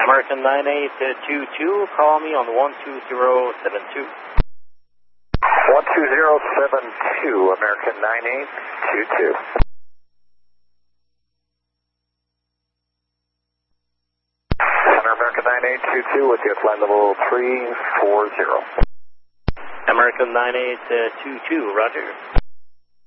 American 9822, call me on 12072. 12072, American 9822. Center American 9822 with you at flight level 340. American 9822, roger.